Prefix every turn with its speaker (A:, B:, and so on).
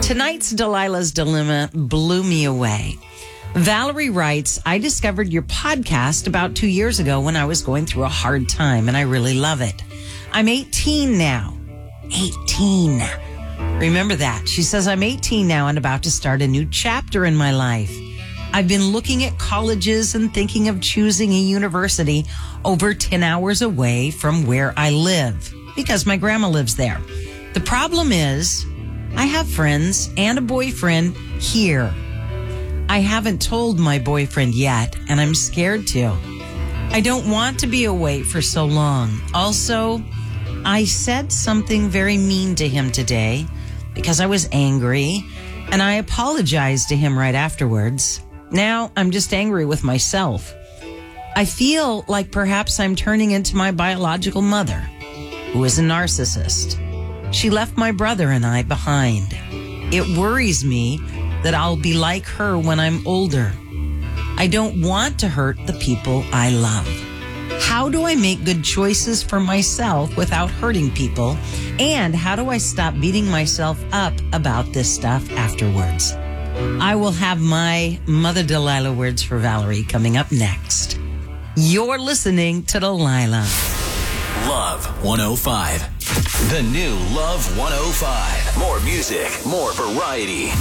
A: Tonight's Delilah's Dilemma blew me away. Valerie writes, I discovered your podcast about 2 years ago when I was going through a hard time, and I really love it. I'm 18 now. 18. Remember that. She says, I'm 18 now and about to start a new chapter in my life. I've been looking at colleges and thinking of choosing a university over 10 hours away from where I live because my grandma lives there. The problem is I have friends and a boyfriend here. I haven't told my boyfriend yet, and I'm scared to. I don't want to be away for so long. Also, I said something very mean to him today because I was angry, and I apologized to him right afterwards. Now I'm just angry with myself. I feel like perhaps I'm turning into my biological mother, who is a narcissist. She left my brother and I behind. It worries me that I'll be like her when I'm older. I don't want to hurt the people I love. How do I make good choices for myself without hurting people? And how do I stop beating myself up about this stuff afterwards? I will have my Mother Delilah words for Valerie coming up next. You're listening to Delilah.
B: Love 105. The new Love 105. More music, more variety.